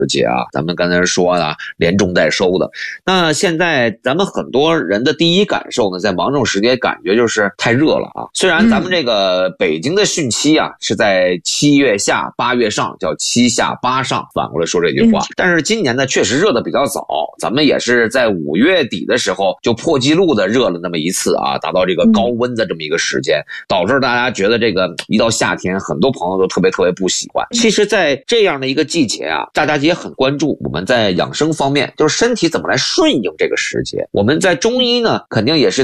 节啊，咱们刚才说了连中带收的。那现在咱们很多人的第一感受呢，在芒种时节感觉就是太热了啊。虽然咱们这个北京的汛期啊是在7月下8月上，叫7下8上，反过来说这句话。但是今年呢确实热的比较早，咱们也是在5月底的时候就破纪录的热了那么一次啊，达到这个高温的这么一个时间，导致大家觉得这个一到夏天很多朋友都特别不喜欢。其实在这样的一个季节啊，大家也很关注我们在养生方面，就是身体怎么来顺应这个时节。我们在中医呢肯定也是